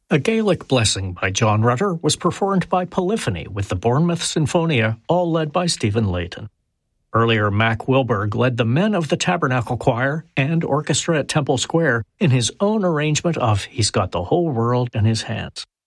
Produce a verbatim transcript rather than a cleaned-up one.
A Gaelic Blessing by John Rutter was performed by Polyphony with the Bournemouth Sinfonia, all led by Stephen Layton. Earlier, Mac Wilberg led the Men of the Tabernacle Choir and Orchestra at Temple Square in his own arrangement of He's Got the Whole World in His Hands.